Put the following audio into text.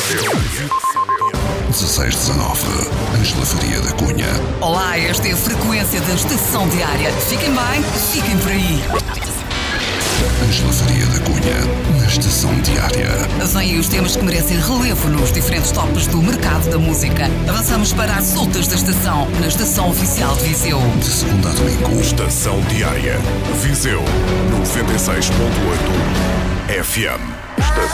1619, Ângela Faria da Cunha. Olá, esta é a frequência da Estação Diária. Fiquem bem, fiquem por aí. Ângela Faria da Cunha, na Estação Diária. Vêm aí os temas que merecem relevo nos diferentes tops do mercado da música. Avançamos para as soltas da estação, na Estação Oficial de Viseu. De segunda a domingo. Estação Diária, Viseu 96.8 FM. Estação